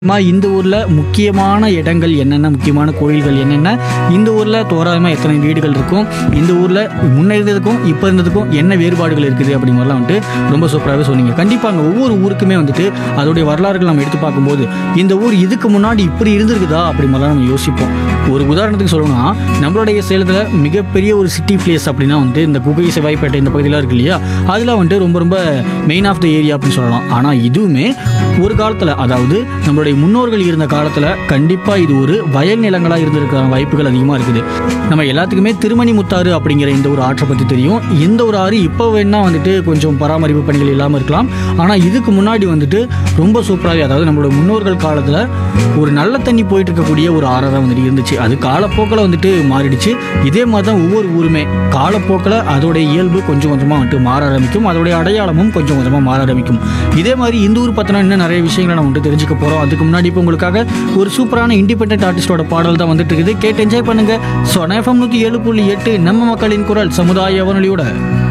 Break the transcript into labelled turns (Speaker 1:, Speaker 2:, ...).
Speaker 1: இந்த ஊர்ல முக்கியமான இடங்கள் என்னென்ன, முக்கியமான கோயில்கள் என்னென்ன, இந்த ஊர்ல தோராயமா எத்தனை வீடுகள் இருக்கும், இந்த ஊர்ல முன்ன இருந்ததுக்கும் இப்போ இருந்ததுக்கும் என்ன வேறுபாடுகள் இருக்குது அப்படி மாதிரிலாம் வந்துட்டு ரொம்ப சூப்பராகவே சொன்னீங்க. கண்டிப்பாங்க ஒவ்வொரு ஊருக்குமே வந்துட்டு அதோடைய வரலாறுகள் நம்ம எடுத்து பார்க்கும்போது இந்த ஊர் இதுக்கு முன்னாடி இப்படி இருந்திருக்குதா அப்படி மாதிரிலாம் நம்ம யோசிப்போம். ஒரு உதாரணத்துக்கு சொல்லணும்னா நம்மளுடைய சேலத்தில் மிகப்பெரிய ஒரு சிட்டி பிளேஸ் அப்படின்னா வந்துட்டு இந்த குகை செவ்வாய்ப்பேட்டை இந்த பகுதியெலாம் இருக்கு இல்லையா, அதில் வந்துட்டு ரொம்ப ரொம்ப மெயின் ஆஃப் த ஏரியா அப்படின்னு சொல்லலாம். ஆனால் இதுவுமே ஒரு காலத்தில், அதாவது நம்மளுடைய முன்னோர்கள் இருந்த காலத்தில் கண்டிப்பாக இது ஒரு வயல் நிலங்களாக இருந்திருக்கிற வாய்ப்புகள் அதிகமாக இருக்குது. நம்ம எல்லாத்துக்குமே திருமணி முத்தாறு அப்படிங்கிற இந்த ஒரு ஆற்றை பற்றி தெரியும். இந்த ஒரு ஆறு இப்போ வேணா வந்துட்டு கொஞ்சம் பராமரிப்பு பணிகள் இல்லாமல் இருக்கலாம். ஆனால் இதுக்கு முன்னாடி வந்துட்டு ரொம்ப சூப்பராகவே, அதாவது நம்மளோட முன்னோர்கள் காலத்தில் ஒரு நல்ல தண்ணி போயிட்டு இருக்கக்கூடிய ஒரு ஆறாக தான் வந்துட்டு இருந்துச்சு. அது காலப்போக்கில் வந்துட்டு மாறிடுச்சு. இதே மாதிரி தான் ஒவ்வொரு ஊருமே காலப்போக்கில் அதோடைய இயல்பு கொஞ்சம் கொஞ்சமாக வந்துட்டு மாற ஆரம்பிக்கும், அதோடைய அடையாளமும் கொஞ்சம் கொஞ்சமாக மாற ஆரம்பிக்கும். இதே மாதிரி இந்த ஊர் பற்றின இன்னும் நிறைய விஷயங்களை நம்ம வந்துட்டு தெரிஞ்சுக்க போகிறோம். அதுக்கு முன்னாடி இப்போ உங்களுக்காக ஒரு சூப்பரான இண்டிபெண்டன்ட் ஆர்டிஸ்டோட பாடல் தான் வந்துட்டு இருக்குது. கேட்டு என்ஜாய் பண்ணுங்க. ஸோ FM 107.8 நம்ம மக்களின் குரல் சமுதாய வானொலியோட